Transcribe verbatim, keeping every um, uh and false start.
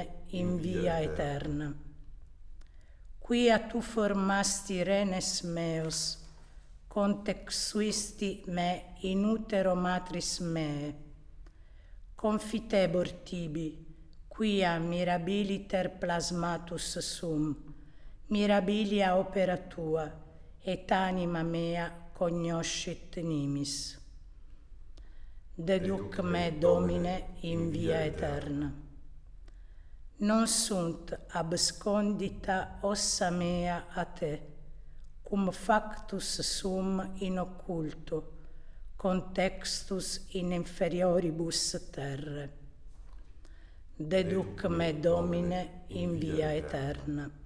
Domine in via eterna. Quia tu formasti renes meos, contexuisti me in utero matris mee, confitebor tibi, quia mirabiliter plasmatus sum, mirabilia opera tua, et anima mea cognoscit nimis. Deduc me, Domine, in via eterna. Non sunt abscondita ossa mea a te, cum factus sum in occulto, contextus in inferioribus terre. Deduc me, Domine, in via eterna.